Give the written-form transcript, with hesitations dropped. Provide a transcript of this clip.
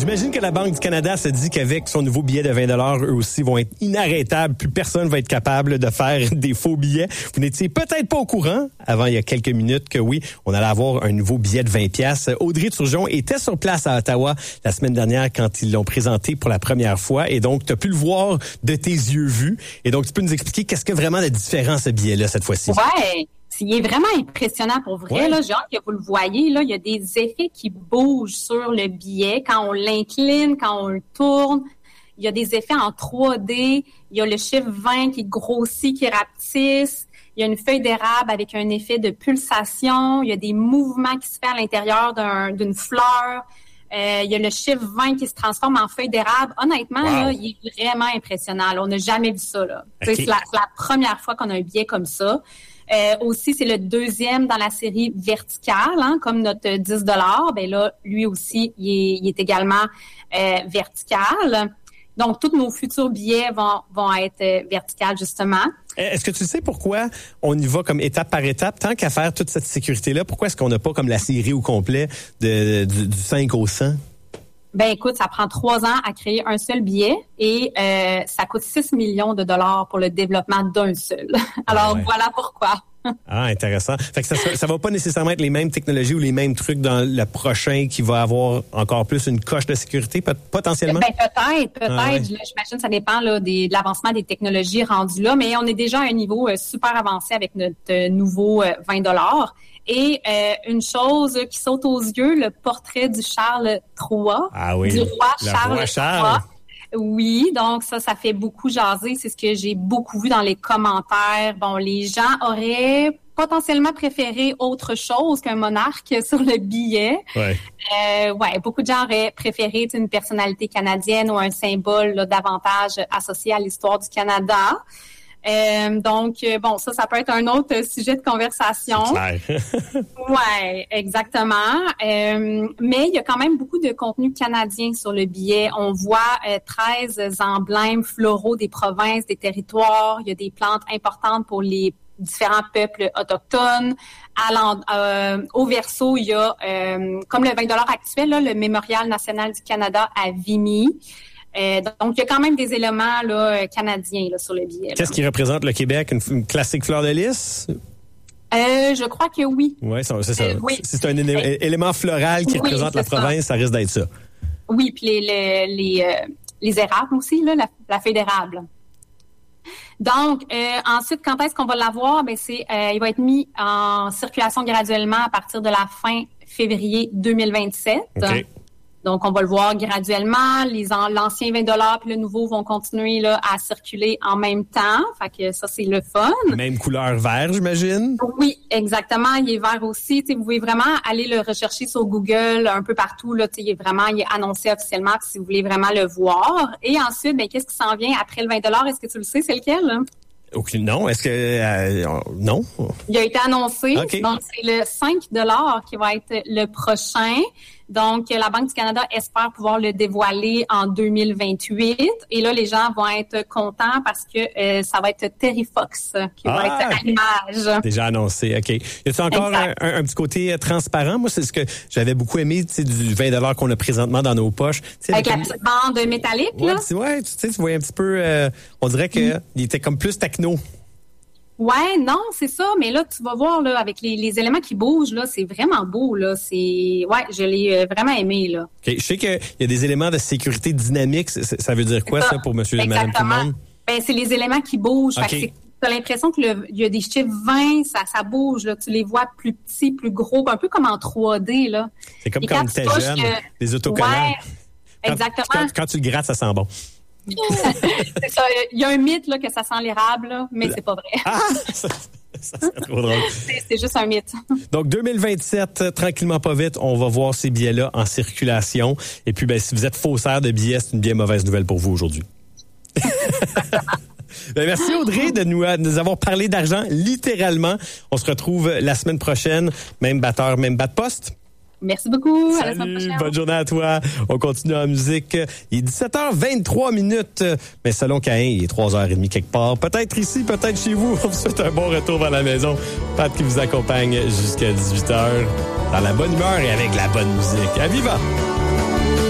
J'imagine que la Banque du Canada se dit qu'avec son nouveau billet de 20 $, eux aussi vont être inarrêtables. Plus personne va être capable de faire des faux billets. Vous n'étiez peut-être pas au courant, avant il y a quelques minutes, que oui, on allait avoir un nouveau billet de 20 $. Audrey Turgeon était sur place à Ottawa la semaine dernière quand ils l'ont présenté pour la première fois. Et donc, tu as pu le voir de tes yeux vus. Et donc, tu peux nous expliquer qu'est-ce que vraiment de différent ce billet-là cette fois-ci? Ouais. Il est vraiment impressionnant pour vrai. Ouais. Là, genre que vous le voyez, là, il y a des effets qui bougent sur le billet quand on l'incline, quand on le tourne. Il y a des effets en 3D. Il y a le chiffre 20 qui grossit, qui rapetisse. Il y a une feuille d'érable avec un effet de pulsation. Il y a des mouvements qui se font à l'intérieur d'une fleur. Il y a le chiffre 20 qui se transforme en feuille d'érable. Honnêtement, là, il est vraiment impressionnant. Là, on n'a jamais vu ça. Là. Okay. C'est la première fois qu'on a un billet comme ça. Aussi, c'est le deuxième dans la série verticale, hein, comme notre 10 $. Ben là, lui aussi, il est également vertical. Donc, tous nos futurs billets vont être verticales, justement. Est-ce que tu sais pourquoi on y va comme étape par étape? Tant qu'à faire toute cette sécurité-là, pourquoi est-ce qu'on n'a pas comme la série au complet du 5 au 100? Ben écoute, ça prend 3 ans à créer un seul billet et ça coûte 6 millions de dollars pour le développement d'un seul. Alors voilà pourquoi. Ah, intéressant. Fait que ça va pas nécessairement être les mêmes technologies ou les mêmes trucs dans le prochain qui va avoir encore plus une coche de sécurité, potentiellement? Ben peut-être. J'imagine que ça dépend là, de l'avancement des technologies rendues là, mais on est déjà à un niveau super avancé avec notre nouveau 20 $. Et une chose qui saute aux yeux, le portrait du Charles III, du roi Charles III. Oui, donc ça fait beaucoup jaser. C'est ce que j'ai beaucoup vu dans les commentaires. Bon, les gens auraient potentiellement préféré autre chose qu'un monarque sur le billet. Beaucoup de gens auraient préféré une personnalité canadienne ou un symbole là, davantage associé à l'histoire du Canada. Ça peut être un autre sujet de conversation. Ouais, exactement. Mais il y a quand même beaucoup de contenu canadien sur le billet. On voit 13 emblèmes floraux des provinces, des territoires. Il y a des plantes importantes pour les différents peuples autochtones. Au verso, il y a, comme le 20 $ actuel, là, le Mémorial national du Canada à Vimy. Donc, il y a quand même des éléments là, canadiens là, sur le billet. Là. Qu'est-ce qui représente le Québec? Une classique fleur de lys? Je crois que oui. Ouais, c'est ça. Si c'est un élément floral qui représente la province, ça risque d'être ça. Oui, puis les érables aussi, là, la feuille d'érable. Donc, ensuite, quand est-ce qu'on va l'avoir? Ben, il va être mis en circulation graduellement à partir de la fin février 2027. Okay. Donc, on va le voir graduellement. L'ancien 20 $ puis le nouveau vont continuer là, à circuler en même temps. Fait que ça, c'est le fun. Même couleur vert, j'imagine? Oui, exactement. Il est vert aussi. T'sais, vous pouvez vraiment aller le rechercher sur Google un peu partout. Là, il est annoncé officiellement si vous voulez vraiment le voir. Et ensuite, ben, qu'est-ce qui s'en vient après le 20 $? Est-ce que tu le sais, c'est lequel? Là? Aucune, non. Est-ce que... non? Il a été annoncé. Okay. Donc, c'est le 5 $ qui va être le prochain. Donc, la Banque du Canada espère pouvoir le dévoiler en 2028. Et là, les gens vont être contents parce que ça va être Terry Fox qui va être à l'image. Déjà annoncé, OK. Y a-t-il encore un petit côté transparent? Moi, c'est ce que j'avais beaucoup aimé, tu sais, du 20 $ qu'on a présentement dans nos poches. T'sais, avec la petite bande métallique, là? Ouais, tu voyais un petit peu... on dirait qu'il était comme plus techno. Ouais, non, c'est ça. Mais là, tu vas voir, là, avec les éléments qui bougent, là, c'est vraiment beau, là. Je l'ai vraiment aimé, là. OK. Je sais qu'il y a des éléments de sécurité dynamique. Ça veut dire quoi, ça, pour monsieur et madame tout le monde? Ben, c'est les éléments qui bougent. Okay. Fait que t'as l'impression qu'il y a des chiffres 20, ça bouge, là. Tu les vois plus petits, plus gros, un peu comme en 3D, là. C'est comme quand tu étais jeune, les autocollants. Ouais, exactement. Quand tu le grattes, ça sent bon. C'est ça. Il y a un mythe là, que ça sent l'érable, là, mais c'est pas vrai. Ça serait trop drôle. C'est juste un mythe. Donc, 2027, tranquillement pas vite, on va voir ces billets-là en circulation. Et puis, ben, si vous êtes faussaire de billets, c'est une bien mauvaise nouvelle pour vous aujourd'hui. Ben, merci Audrey de nous avoir parlé d'argent, littéralement. On se retrouve la semaine prochaine. Même batteur, même bat de poste. Merci beaucoup. Salut, à la semaine prochaine. Bonne journée à toi. On continue en musique. Il est 17h23, mais selon Caïn, il est 3h30 quelque part. Peut-être ici, peut-être chez vous. On vous souhaite un bon retour vers la maison. Pat qui vous accompagne jusqu'à 18h dans la bonne humeur et avec la bonne musique. À Viva!